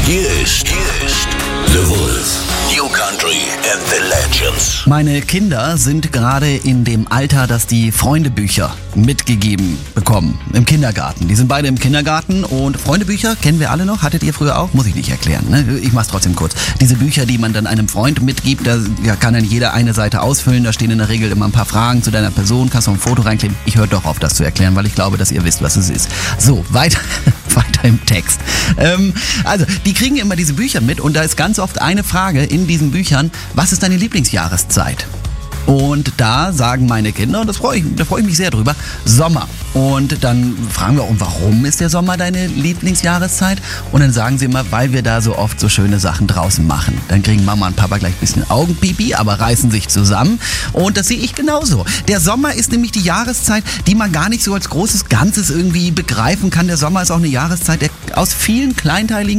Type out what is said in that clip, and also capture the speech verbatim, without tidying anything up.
Hier ist, hier ist The Wolf. New Country and the Legends. Meine Kinder sind gerade in dem Alter, dass die Freundebücher mitgegeben bekommen im Kindergarten. Die sind beide im Kindergarten und Freundebücher kennen wir alle noch. Hattet ihr früher auch? Muss ich nicht erklären. Ne? Ich mach's trotzdem kurz. Diese Bücher, die man dann einem Freund mitgibt, da ja, kann dann jeder eine Seite ausfüllen. Da stehen in der Regel immer ein paar Fragen zu deiner Person. Kannst du ein Foto reinkleben. Ich höre doch auf, das zu erklären, weil ich glaube, dass ihr wisst, was es ist. So, weiter, weiter im Text. Ähm, also, die kriegen immer diese Bücher mit und da ist ganz oft eine Frage in diesen Büchern: Was ist deine Lieblingsjahreszeit? Und da sagen meine Kinder, und das freue ich, da freue ich mich sehr drüber, Sommer. Und dann fragen wir, und warum ist der Sommer deine Lieblingsjahreszeit? Und dann sagen sie immer, weil wir da so oft so schöne Sachen draußen machen. Dann kriegen Mama und Papa gleich ein bisschen Augenpipi, aber reißen sich zusammen. Und das sehe ich genauso. Der Sommer ist nämlich die Jahreszeit, die man gar nicht so als großes Ganzes irgendwie begreifen kann. Der Sommer ist auch eine Jahreszeit, der aus vielen kleinteiligen